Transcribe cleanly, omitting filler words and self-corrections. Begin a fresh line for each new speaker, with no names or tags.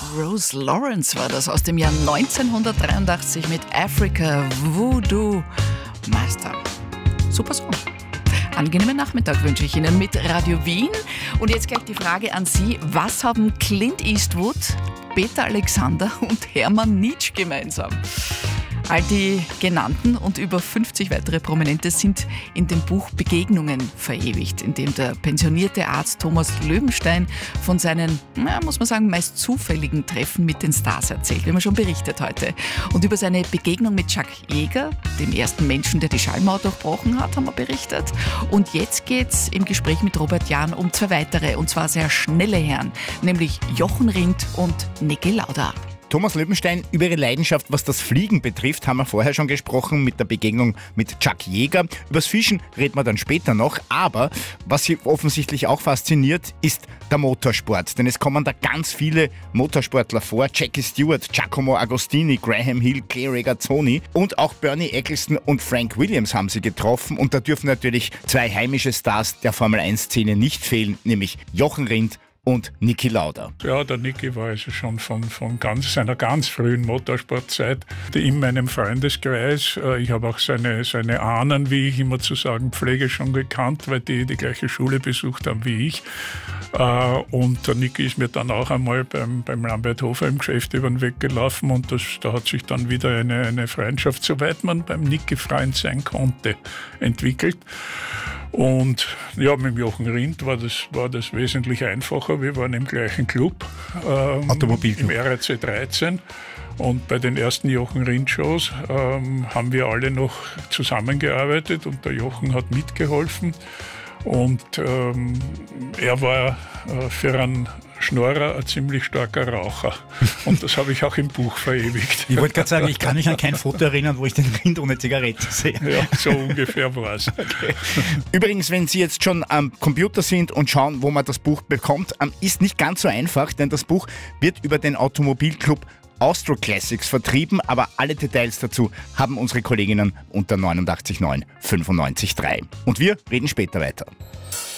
Rose Lawrence war das aus dem Jahr 1983 mit Africa Voodoo Master. Super Song. Angenehmen Nachmittag wünsche ich Ihnen mit Radio Wien. Und jetzt gleich die Frage an Sie. Was haben Clint Eastwood, Peter Alexander und Hermann Nitsch gemeinsam? All die genannten und über 50 weitere Prominente sind in dem Buch Begegnungen verewigt, in dem der pensionierte Arzt Thomas Löwenstein von seinen, muss man sagen, meist zufälligen Treffen mit den Stars erzählt, wie man schon berichtet heute. Und über seine Begegnung mit Chuck Yeager, dem ersten Menschen, der die Schallmauer durchbrochen hat, haben wir berichtet. Und jetzt geht's im Gespräch mit Robert Jahn um zwei weitere, und zwar sehr schnelle Herren, nämlich Jochen Rindt und Niki Lauda.
Thomas Löwenstein, über ihre Leidenschaft, was das Fliegen betrifft, haben wir vorher schon gesprochen mit der Begegnung mit Chuck Yeager. Übers Fischen reden wir dann später noch. Aber was sie offensichtlich auch fasziniert, ist der Motorsport. Denn es kommen da ganz viele Motorsportler vor. Jackie Stewart, Giacomo Agostini, Graham Hill, Clay Regazzoni und auch Bernie Ecclestone und Frank Williams haben sie getroffen. Und da dürfen natürlich zwei heimische Stars der Formel-1-Szene nicht fehlen, nämlich Jochen Rindt und Niki Lauda.
Ja, der Niki war also schon von seiner ganz frühen Motorsportzeit in meinem Freundeskreis. Ich habe auch seine Ahnen, wie ich immer zu sagen pflege, schon gekannt, weil die gleiche Schule besucht haben wie ich. Und der Niki ist mir dann auch einmal beim Lambert Hofer im Geschäft über den Weg gelaufen und da hat sich dann wieder eine Freundschaft, soweit man beim Niki Freund sein konnte, entwickelt. Und ja, mit dem Jochen Rindt war das wesentlich einfacher. Wir waren im gleichen Club, Automobilclub, im RAC 13. Und bei den ersten Jochen Rindt-Shows haben wir alle noch zusammengearbeitet und der Jochen hat mitgeholfen. Und er war für einen Schnorrer ein ziemlich starker Raucher. Und das habe ich auch im Buch verewigt.
Ich wollte gerade sagen, ich kann mich an kein Foto erinnern, wo ich den Rindt ohne Zigarette sehe.
Ja, so ungefähr war es.
Okay. Übrigens, wenn Sie jetzt schon am Computer sind und schauen, wo man das Buch bekommt, ist nicht ganz so einfach, denn das Buch wird über den Automobilclub Austro Classics vertrieben, aber alle Details dazu haben unsere Kolleginnen unter 89.9 95.3. Und wir reden später weiter.